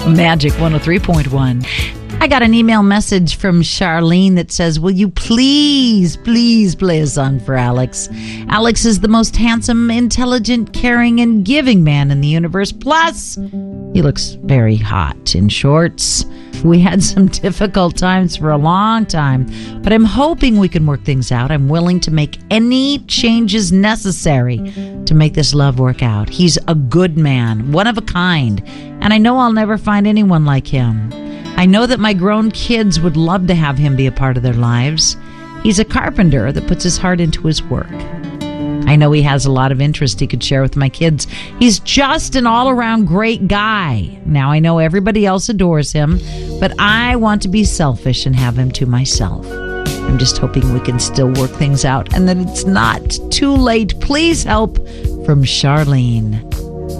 Magic 103.1. I got an email message from Charlene that says, will you please play a song for Alex? Alex is the most handsome, intelligent, caring, and giving man in the universe. Plus, he looks very hot in shorts. We had some difficult times for a long time, but I'm hoping we can work things out. I'm willing to make any changes necessary to make this love work out. He's a good man, one of a kind, and I know I'll never find anyone like him. I know that my grown kids would love to have him be a part of their lives. He's a carpenter that puts his heart into his work. I know he has a lot of interest he could share with my kids. He's just an all-around great guy. Now, I know everybody else adores him, but I want to be selfish and have him to myself. I'm just hoping we can still work things out and that it's not too late. Please help, from Charlene.